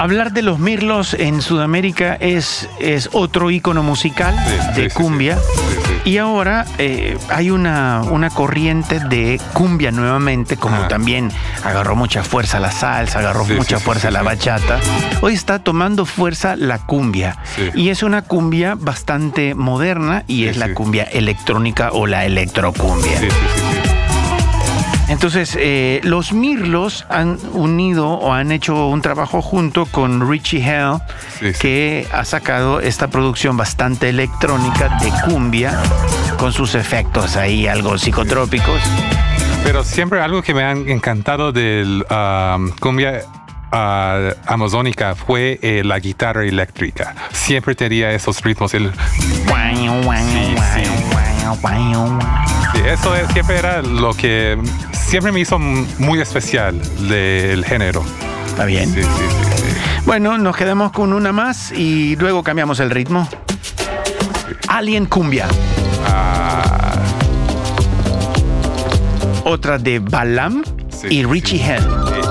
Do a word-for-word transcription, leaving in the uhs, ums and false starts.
Hablar de los Mirlos en Sudamérica es, es otro ícono musical sí, de sí, cumbia. Sí, sí. Sí, sí. Y ahora eh, hay una, una corriente de cumbia nuevamente, como ah. también agarró mucha fuerza la salsa, agarró sí, mucha sí, fuerza sí, la sí. bachata. Hoy está tomando fuerza la cumbia. Sí. Y es una cumbia bastante moderna y sí, es la sí. cumbia electrónica o la electrocumbia. Sí, sí, sí, sí. Entonces, eh, los Mirlos han unido o han hecho un trabajo junto con Richie Hell, sí, sí. que ha sacado esta producción bastante electrónica de cumbia, con sus efectos ahí algo psicotrópicos. Pero siempre algo que me han encantado del uh, cumbia uh, amazónica fue eh, la guitarra eléctrica. Siempre tenía esos ritmos. El... Sí, sí. Sí, eso es, siempre era lo que siempre me hizo muy especial del género. Está bien. Sí, sí, sí, sí. Bueno, nos quedamos con una más y luego cambiamos el ritmo. Sí. Alien Cumbia. Ah. Otra de Balam sí, y Richie sí. Hell. Sí.